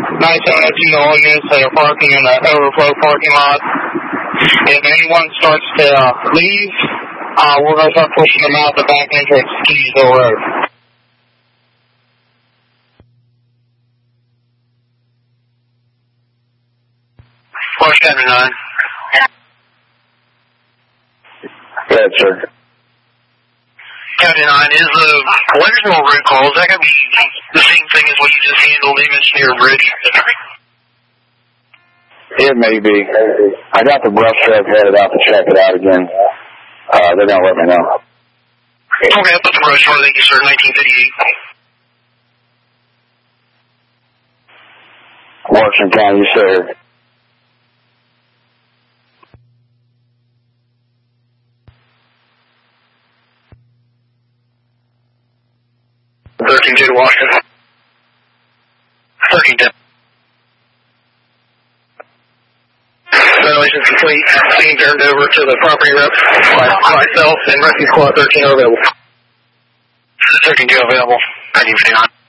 1902 all units that are parking in the overflow parking lot. If anyone starts to leave, we're going to start pushing them out the back entrance to Keysville Road. 479. Yes, sir. 79, is the original route call, is that going to be the same thing as what you just handled, even near Bridge? It may be. I got the brush truck headed out to check it out again. They're going to let me know. Okay, I'll put the brush truck, thank you, sir, 1958. Washington County, sir. To Washington. 1310. Ventilation complete. Scene turned over to the property rep by myself and Rescue Squad 13 available. 13 available. 1959.